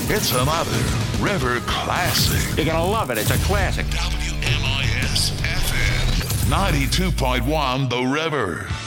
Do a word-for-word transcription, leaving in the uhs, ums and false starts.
It's another River classic. You're going to love it. It's a classic. W M I S F M ninety-two point one The River.